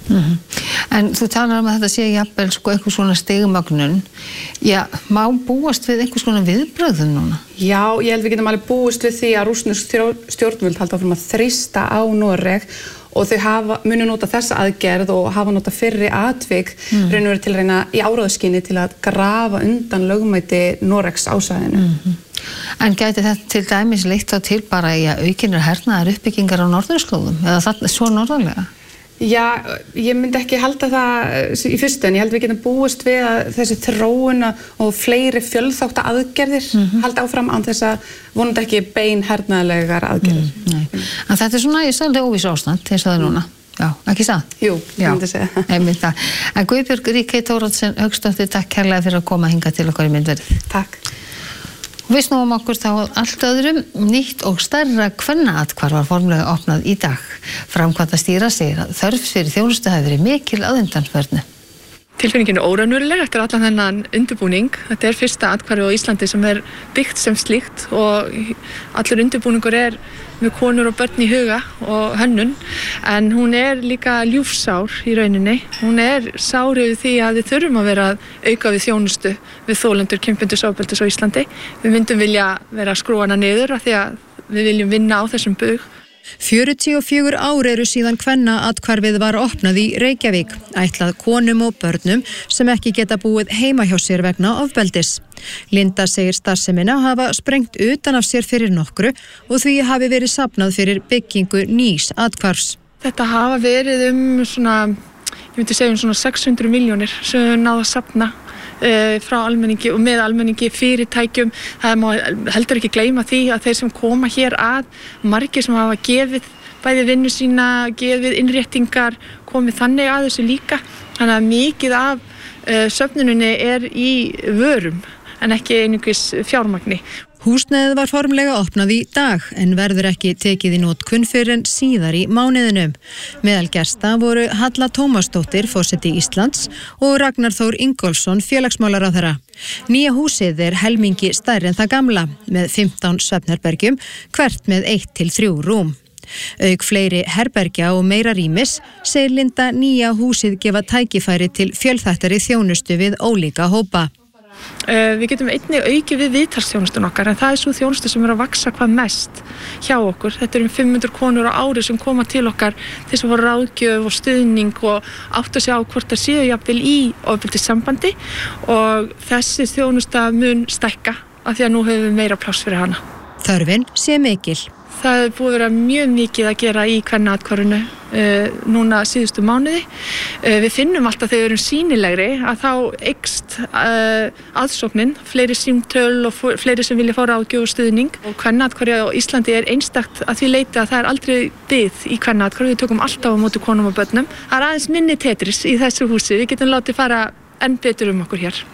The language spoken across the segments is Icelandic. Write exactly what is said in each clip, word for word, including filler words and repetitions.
Mm-hmm. En þú talar um að þetta sé jafnvel sko einhvers svona stigmögnun. Já, má búast við einhvers svona viðbrögðum núna? Já, ég held við getum alveg búist við því að rússnesk stjórnvöld halda áfram að þrýsta á Noreg og þau hafa, munu nota þessa aðgerð og hafa nota fyrri atvik mm. raun og verið til að reyna í áráðskyni til að grafa undan lögmæti Noregs ásvæðinu. Mm-hmm. En gæti þetta til dæmis leitt þá til bara í að aukinir hernaðar uppbyggingar á norðurslóðum eða það svo norðarlega? Já, ég myndi ekki halda það í fyrstu en ég held við getum búist við að þessi þróun og fleiri fjölþátta aðgerðir mm-hmm. halda áfram án þess að vonandi ekki bein hernaðarlegar aðgerðir. Mm, nei. En þetta er svona, ég sagði óviss ástand, eins og það er núna. Já, ekki það? Jú, ég myndi segja. Einmitt það. En Guðbjörg Ríkey Thoroddsen, Hauksdóttir, takk kærlega fyrir að koma hingað til okkar í myndverðið. Takk. Við snúum okkur þá allt öðrum. Nýtt og stærra kvennaathvarf var formlega opnað í dag. Framkvæmdastýra segir að þörf fyrir þjónustu hafi verið mikil að undanförnu. Tilfinningin er óraunveruleg eftir allan þennan undirbúning. Þetta er fyrsta athvarfið á Íslandi sem er byggt sem slíkt og allur undirbúningur er með konur og börn í huga og hönnun, en hún er líka ljúfsár í rauninni. Hún er sár yfir því að við þurfum að vera að auka við þjónustu við þolendur kynbundurs ofbeldis á Íslandi. Við myndum vilja vera að skrúa hana niður af því að við viljum vinna á þessum bug. fjörutíu og fjögur ár eru síðan kvennaathvarfið var opnað í Reykjavík, ætlað konum og börnum sem ekki geta búið heima hjá sér vegna ofbeldis. Linda segir starfsemina hafa sprengt utan af sér fyrir nokkru og því hafi verið safnað fyrir byggingu nýs athvarfs. Þetta hafa verið um svona, ég myndi segja um svona sex hundruð milljónir sem við náðum að safna frá almenningi og með almenningi fyrirtækjum. Það má heldur ekki gleyma því að þeir sem koma hér að, margir sem hafa gefið bæði vinnu sína, gefið innréttingar, komið þannig að þessu líka. Þannig að mikið af uh, söfnuninni er í vörum en ekki einungis fjármagni. Húsnæðið var formlega opnað í dag en verður ekki tekið í notkun fyrr en síðar í mánuðinum. Meðal gesta voru Halla Tómasdóttir, forseti Íslands, og Ragnar Þór Ingólfsson, félagsmálaráðherra. Nýja húsið er helmingi stærri en það gamla, með fimmtán svefnherbergjum, hvert með eitt til þrjú rúm. Auk fleiri herbergja og meira rýmis segir Linda nýja húsið gefa tækifæri til fjölþættari þjónustu við ólíka hópa. Uh, við getum einnig aukið við viðtalsþjónustun okkar en það er svo þjónustu sem er að vaksa hvað mest hjá okkur. Þetta er um fimm hundruð konur á ári sem koma til okkar til þess að fá ráðgjöf og stuðning og átta sig á hvort það séu jafnvel í ofbeldissambandi og þessi þjónusta mun stækka af því að nú höfum við meira pláss fyrir hana. Þörfin sé mikil. Það er búið að vera mjög mikið að gera í kvennaathvarfinu uh, núna síðustu mánuði. Uh, við finnum alltaf þegar við erum sýnilegri að þá eykst uh, aðsóknin, fleiri símtöl og fleiri sem vilja fá ráðgjöf og stuðning. Og kvennaathvarfið á Íslandi er einstakt að því leyti að það er aldrei bið í kvennaathvarfi. Við tökum alltaf á móti konum og börnum. Það er aðeins minni tetris í þessu húsi. Við getum látið fara enn betur um okkur hér.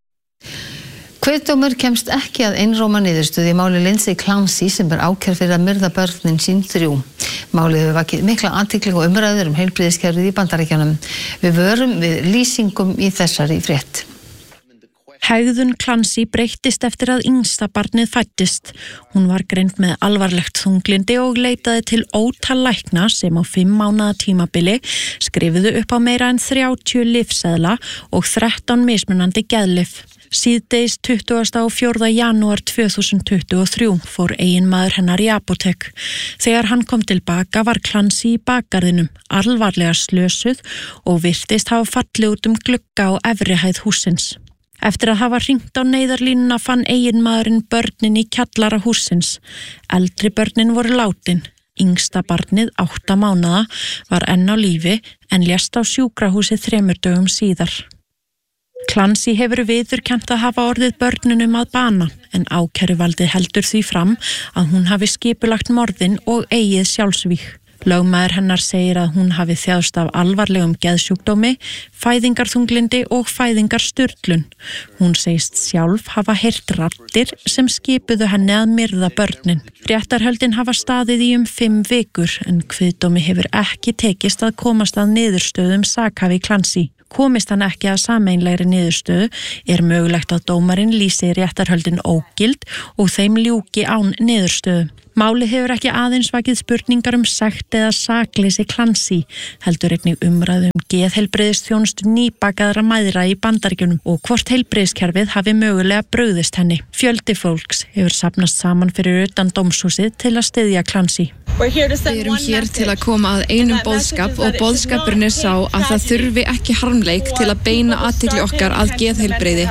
Kviðdómur kemst ekki að einróma niðurstöðu í máli Lindsay Clancy sem er ákærð fyrir að myrða börnin sín þrjú. Málið hefur vakið mikla athygli og umræður um heilbrigðiskerfið í Bandaríkjunum. Við vörum við lýsingum í þessari frétt. Hegðun Clancy breyttist eftir að yngsta barnið fæddist. Hún var greind með alvarlegt þunglindi og leitaði til ótal lækna sem á fimm mánaða tímabili skrifuðu upp á meira en þrjátíu lyfseðla og þrettán mismunandi geðlyf. Síðdegis tuttugasta og fjórða janúar tvö þúsund tuttugu og þrjú fór eiginmaður hennar í apótek. Þegar hann kom tilbaka var Clancy í bakgarðinum, alvarlega slösuð og virtist hafa fallið út um glugga á efri hæð hússins. Eftir að hafa hringt á neyðarlínuna fann eiginmaðurinn börnin í kjallara hússins. Eldri börnin voru látin. Yngsta barnið, átta mánaða, var enn á lífi en lést á sjúkrahúsi þremur dögum síðar. Clancy hefur viðurkennt að hafa orðið börnunum að bana en ákæruvaldið heldur því fram að hún hafi skipulagt morðin og eigið sjálfsvíg. Lögmaður hennar segir að hún hafi þjáðst af alvarlegum geðsjúkdómi, fæðingarþunglindi og fæðingarsturlun. Hún segist sjálf hafa heyrt raddir sem skipuðu henni að myrða börnin. Réttarhöldin hafa staðið í um fimm vikur en kviðdómi hefur ekki tekist að komast að niðurstöðum sakhafi Clancy. Komist hann ekki að sameiginlegri niðurstöðu er mögulegt að dómarinn lýsi réttarhöldin ógild og þeim ljúki án niðurstöðu. Málið hefur ekki aðeins vakið spurningar um sekt eða sakleysi Clancy, heldur einnig umræðu um geðheilbrigðisþjónustu nýbakaðra mæðra í Bandaríkjunum og hvort heilbrigðiskerfið hafi mögulega brugðist henni. Fjöldi fólks hefur safnast saman fyrir utan dómshúsið til að styðja Clancy. Við erum hér til að koma að einum boðskap og boðskapurinn er sá að það þurfi ekki harmleik til að beina athygli okkar að geðheilbrigði.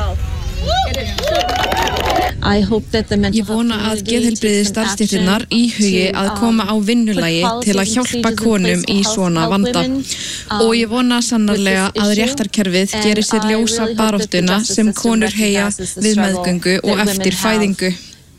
Ég vona að geðheilbrigði starfsstéttirnar íhugi að koma á vinnulagi til að hjálpa konum í svona vanda og ég vona sannarlega að réttarkerfið gerir sér ljósa baráttuna sem konur heyja við meðgöngu og eftir fæðingu.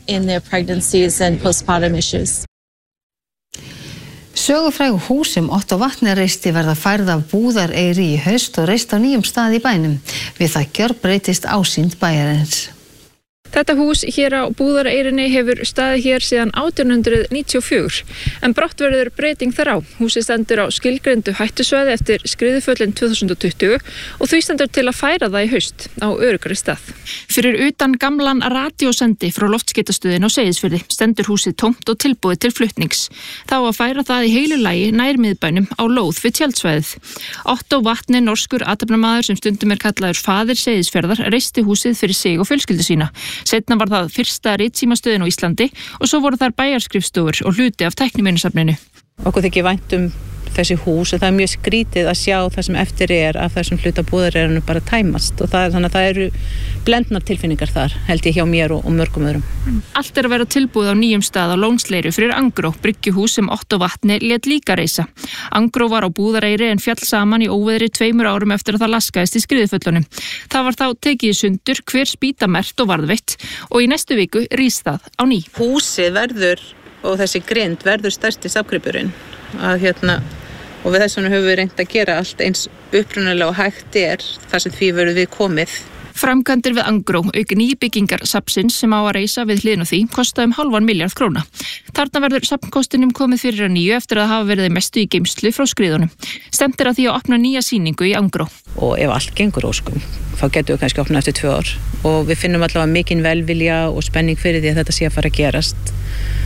Sögufrægu hús sem Otto Vatne reisti verða færð af Búðareyri í haust og reist á nýjum stað í bænum. Við það gjörbreytist ásýnd bæjarins. Þetta hús hér á Búðareyrinni hefur staðið hér síðan átján hundruð níutíu og fjögur, en brátt verður breyting þar á. Húsið stendur á skilgreindu hættusvæði eftir skriðuföllin tvö þúsund tuttugu og því stendur til að færa það í haust á öruggari stað. Fyrir utan gamlan radíósendi frá loftskeytastöðin á Seyðisfirði stendur húsið tómt og tilbúið til flutnings. Þá að færa það í heilu lagi nær miðbænum á lóð við tjaldsvæðið. Otto Vatne, norskur athafnamaður sem stundum er kallaður faðir Seyðisfjarðar, reisti húsið fyrir sig og fjölskyldu sína. Seinna var það fyrsta ritsímastöðin á Íslandi og svo voru þar bæjarskrifstofur og hluti af tækniminjasafninu. Okkur þykir vænt um þessi hús og það er mjög skrítið að sjá það sem eftir er af þessum hluta Búðareyrinu bara tæmast og það, þannig að það eru blendnar tilfinningar þar, held ég hjá mér og, og mörgum öðrum. Allt er að vera tilbúið á nýjum stað á Lónsleiru fyrir Angró, bryggjuhús sem Otto Vatne lét líka reisa. Angró var á Búðareyri en fjall saman í óveðri tveimur árum eftir að það laskaðist í skriðuföllunum. Það var þá tekið í sundur, hver spýta merkt og varðveitt og í næstu viku rís það á ný. Húsið verður og þessi grind verður stærsti safngripurinn að hérna og við þess vegna höfum við reynt að gera allt eins upprunalega og hægt er þar sem því verður við komið. Framkvæmdir við Angró, auk nýbyggingar safnsins sem á að reisa við hliðin á því, kosta um hálfan milljarð króna. Þarna verður safnkostinum komið fyrir að nýju eftir að hafa verið mestu í geymslu frá skriðunum. Stemt er að því að opna nýja sýningu í Angró. Og ef allt gengur óskum, þá getum við kannski opnað eftir tvö ár. Og við finnum allavega mikinn velvilja og spenning fyrir því að þetta sé að fara að gerast.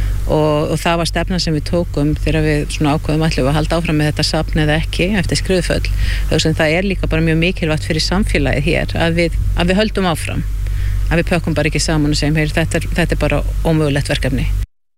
Og, og það var stefnan sem við tókum þegar við svona ákveðum allir að halda áfram með þetta safn eða ekki eftir skriðuföll. Það er líka bara mjög mikilvægt fyrir samfélagið hér að við, að við höldum áfram, að við pökkum bara ekki saman og segjum, heyr, þetta, er, þetta er bara ómögulegt verkefni.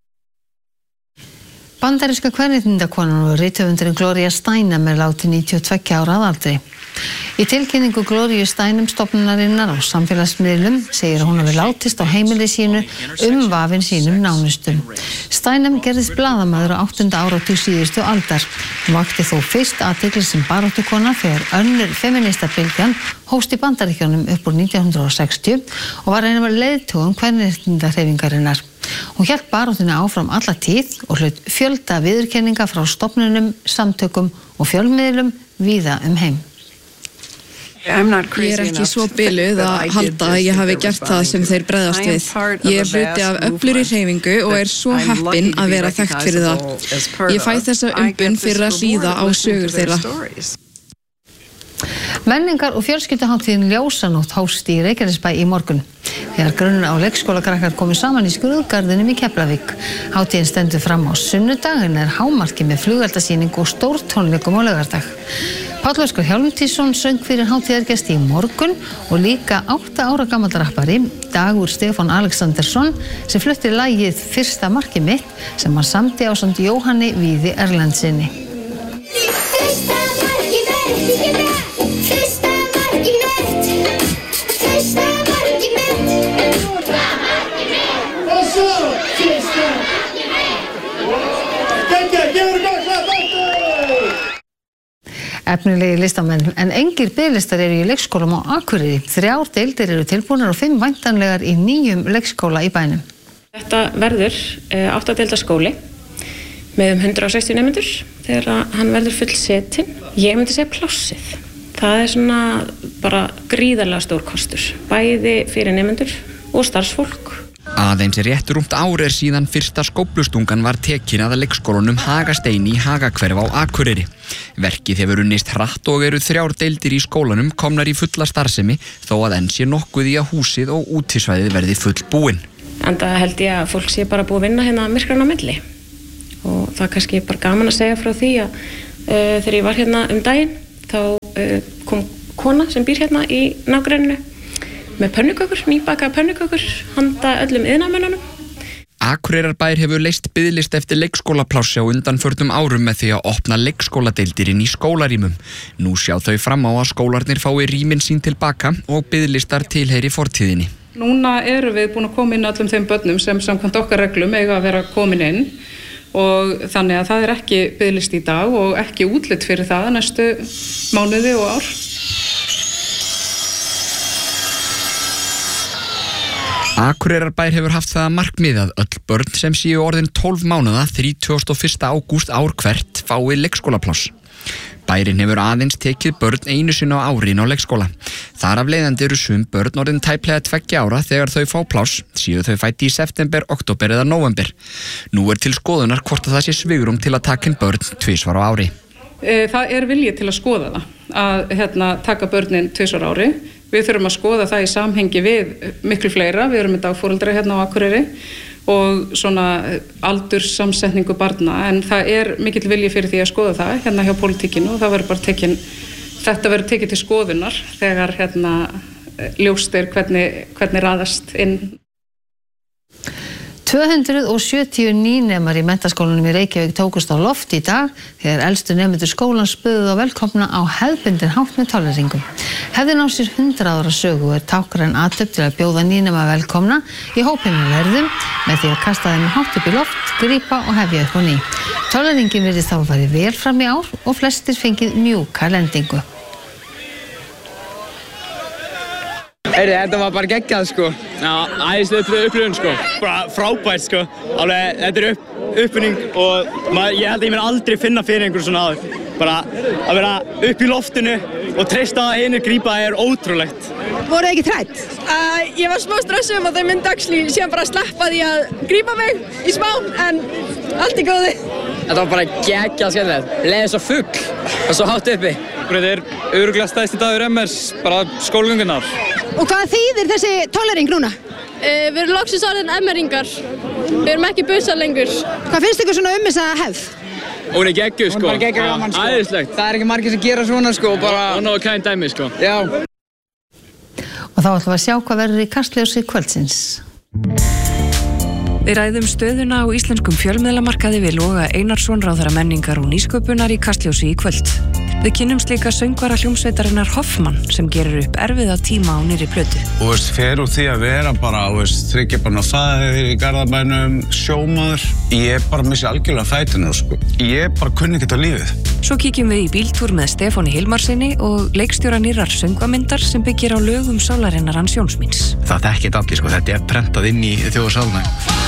Bandaríska kvenréttindakonan og rithöfundurinn Gloria Steinem er látin níutíu og tveggja ára að aldri. Í tilkynningu Gloríu Steinem stofnunarinnar á samfélagsmiðlum segir að hún hafi látist á heimili sínu umvafin sínum nánustum. Steinem gerðist blaðamaður á áttunda áratug síðustu aldar. Hún vakti þó fyrst athygli sem baráttukona þegar önnur feministabylgjan hófst í Bandaríkjunum upp úr nítján hundruð og sextíu og var ein af leiðtogum kvenréttindahreyfingarinnar. Hún hélt baráttunni áfram alla tíð og hlaut fjölda viðurkenninga frá stofnunum, samtökum og fjölmiðlum víða um heim. Ég er ekki svo biluð að halda að ég hafi gert það sem þeir bregðast við. Ég er hluti af öflugri hreyfingu og er svo heppin að vera þekkt fyrir það. Ég fæ þessa umbun fyrir að hlýða á sögur þeirra. Menningar- og fjölskylduhátíðin Ljósanótt hófst í Reykjanesbæ í morgun. Þegar grunn á leikskólakrakkar komu saman í skrúðgarðinum í Keflavík. Hátíðin stendur fram á sunnudag en er hámarki með flugeldasýningu og stórtónleikum á laugardag. Páll Óskar Hjálmtýsson söng fyrir hátíðargesti í morgun og líka átta ára gamall rappari, Dagur Stefán Alexandersson, sem flutti lagið Fyrsta markið mitt sem hann samdi ásamt Jóhanni Víði Erlendsinni. Fyrsta markið mitt, fyrsta markið mitt, fyrsta markið mitt, fyrsta markið mitt, og svo fyrsta markið mitt. Gengja, gefur góðslega bættu! Efnilegi listamenn, en engir biðlistar eru í leikskólum á Akureyri. Þrjár deildir eru tilbúnar og fimm væntanlegar í nýjum leikskóla í bænum. Þetta verður uh, átta deilda skóli með um hundrað og sextíu nemendur þegar hann verður fullsetinn. Ég myndi segja plássið. Það er svona bara gríðarlega stór kostur, bæði fyrir nemendur og starfsfólk. Aðeins rétt rúmt ár er síðan fyrsta skóflustungan var tekin að leikskólanum Hagasteini í Hagahverfi á Akureyri. Verkið hefur unnist hratt og eru þrjár deildir í skólanum komnar í fulla starfsemi þó að enn sé nokkuð í að húsið og útisvæðið verði fullbúin. En það held ég að fólk sé bara búið að vinna hérna myrkran á milli. Og það er kannski bara gaman að segja frá því að uh, þegar ég var hérna um daginn þá uh, kom kona sem býr hérna í nágrenninu með pönnukökur, nýbakaða pönnukökur handa öllum iðnaðarmönnunum. Akureyrarbær hefur leyst biðlista eftir leikskólaplássi á undanförnum árum með því að opna leikskóladeildir inn í skólarýmum. Nú sjá þau fram á að skólarnir fái rýmin sín tilbaka og biðlistar tilheyri fortíðinni. Núna erum við búin að koma inn öllum þeim börnum sem samkvæmt okkar reglum eiga að vera komin inn og þannig að það er ekki biðlist í dag og ekki útlit fyrir það næstu mánuði og ár. Akureyrarbær hefur haft það að markmið að öll börn sem séu orðin tólf mánaða þrítugasta og fyrsta ágúst ár hvert fái leikskólapláss. Bærinn hefur aðeins tekið börn einu sinni á ári inn á leikskóla. Þar af leiðandi eru sum börn orðin tæplega tveggja ára þegar þau fá pláss, séu þau fædd í september, október eða nóvember. Nú er til skoðunar hvort að það sé svigrúm til að taka inn börn tvisvar á ári. Það er vilji til að skoða það, að hérna, taka börnin tvisvar á ári. Við þurfum að skoða það í samhengi við miklu fleira. Við erum með dagforeldra hérna á Akureyri og svona aldurssamsetningu barna, en það er mikill vilji fyrir því að skoða það hérna hjá pólitíkinu og það verður bara tekin, þetta verður tekið til skoðunar þegar hérna ljóst er hvernig, hvernig raðast inn. tvö hundruð sjötíu nýnemar í menntaskólanum í Reykjavík tókust á loft í dag þegar elstu nemendur skólans buðu á velkomna á hefðbundin hátt með tolleringu. Hefðin á sér hundrað ára sögu er tákgræn athöfn til að bjóða nýnema velkomna í hópi með verðum með því að kasta þeim hátt upp í loft, grípa og hefja upp á ný. Tolleringin virðist þá að fara vel fram í ár og flestir fengið mjúka lendingu. Heyrðu, þetta var bara geggjað sko. Já, æðislega upplifun sko. Bara frábært sko. Alveg, þetta er upp, uppvinning og maður, ég held að ég mun aldrei finna fyrir einhverjum svona aður. Bara að vera upp í loftinu og treysta að hinir grípa er ótrúlegt. Voru þið ekki hrædd? Uh, ég var smá stressum og þau myndi axli síðan bara sleppa því að grípa mig í smá, en allt í góði. Þetta var bara geggjað skemmtilegt. Leðið svo fugl og svo hátt uppi. Þetta er örugglega stærsti dagur M R S, bara skólagöngunnar. Og hvað þýðir þessi tollering núna? Uh, við erum loksins orðin M R-ingar. Við erum ekki busar lengur. Hvað finnst ykkur svona um þessa hefð? Hún er geggjuð sko. Hún er bara geggjuð gaman sko. Æðislegt. Það er ekki margir sem gera svona sko. Bara... Og náðu kæn dæmi sko. Já. Og þá ætlum við að sjá hvað verður í Kastljósi kvöldsins. Við ræðum stöðuna á íslenskum fjölmiðlamarkaði við Loga Einarsson, ráðherra menningar og nýsköpunar í Kastljósi í kvöld. Við kynnumst líka söngvara hljómsveitarinnar Hoffmann sem gerir upp erfiða tíma á nýrri plötu. Og veist, fer úr því að vera bara, veist, þryggja bara faðir í Garðabænum, sjómaður. Ég bara missi algjörlega fætinu, sko. Ég bara kunni ekkert á lífið. Svo kíkjum við í bíltúr með Stefáni Hilmarsinni og leikstjóra nýrrar söngvamyndar sem byggir á lögum sálarinnar hans Jónsmíns. Það þekkir allir, sko. Þetta er prentað inn í þjóðarsálna.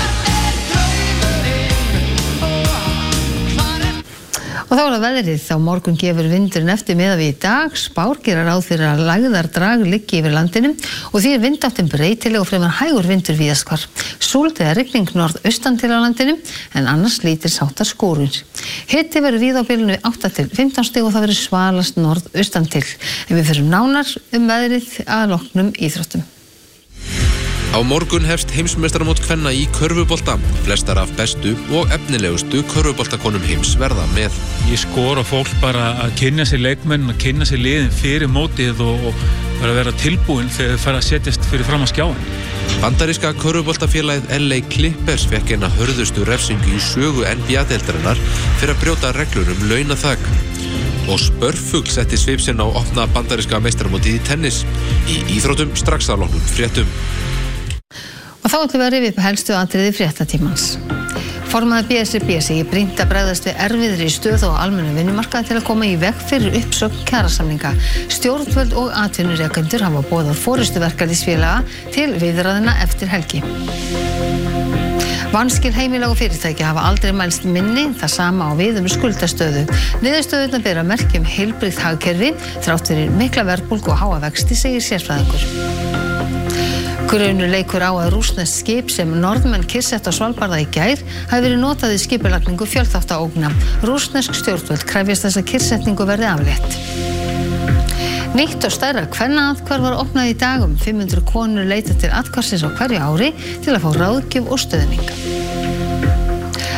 Og þá er það veðrið, þá morgun gefur vindurinn eftir miðað við í dag, spár gera ráð fyrir að lægðardrag liggi yfir landinu og því er vindáttin breytileg og fremur hægur vindur víðast hvar. Súld eða rigning norðaustan til á landinu en annars lítils háttar skúrir. Hiti verður víða á bilinu átta til fimmtán stig og það verður svalast norðaustan til. En við förum nánar um veðrið að loknum íþróttum. Á morgun hefst heimsmeistaramót kvenna í körfubolta. Flestar af bestu og efnilegustu körfuboltakonum heims verða með. Ég skora fólk bara að kynna sér leikmenn, að kynna sér liðin fyrir mótið og, og bara vera tilbúin þegar þau fara að setjast fyrir fram að skjáin. Bandaríska körfuboltafélagið L A Clippers fékk eina hörðustu refsingu í sögu N B A-deildarinnar fyrir að brjóta reglur um launaþak. Og Spörfugl setti svip sinn á opna bandaríska meistaramótið í tennis. Í íþróttum strax að loknum fréttum. Og þá ætlum við að rifja upp helstu atriði fréttatímans. Formaður B S R B segir brýnt að bregðast við erfiðri stöðu á almennum vinnumarkaði til að koma í veg fyrir uppsögn kjarasamninga. Stjórnvöld og atvinnurekendur hafa boðað forystu verkalýðsfélaga til viðræðna eftir helgi. Vanskil heimila og fyrirtækja hafa aldrei mælst minni, það sama á við um skuldastöðu. Niðurstöðurnar bera merki um heilbrigt hagkerfi, þrátt fyrir mikla verðbólgu og háa vexti, segir sérfræðingur. Grunur leikur á að rússneskt skip sem Norðmenn kyrrsetta á Svalbarða í gær hafi verið notað í skipulagningu fjölþáttaógna. Rússnesk stjórnvöld krefjast þess að kyrrsetningu verði aflétt. Nýtt og stærra kvennaathvarf var opnað í dag um fimm hundruð konur leita til athvarfsins á hverju ári til að fá ráðgjöf og stuðning.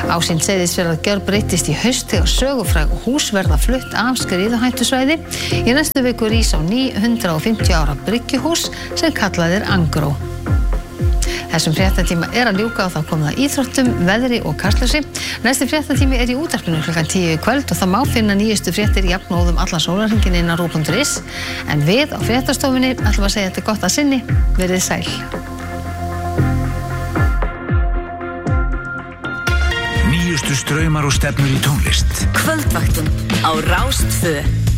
Ásýnd Seyðisfjarðar gjörbreyttist í haust þegar sögufræg hús verða flutt af skriðuhættusvæði. Í næstu viku rís á ný hundrað og fimmtíu ára bryggjuhús sem kallað er Angró. Þessum fréttatíma er að ljúka og þá komið að íþróttum, veðri og kastljósi. Næsti fréttatími er í útvarpinu klukkan tíu í kvöld og það má finna nýjustu fréttir jafnóðum allan sólarhringinn inn á rúv punktur is. En við á fréttastofunni ætlum að segja þetta gott að sinni. Verið sæl. Nýjustu straumar og stefnur í tónlist. Kvöldvaktin á Rás tvö.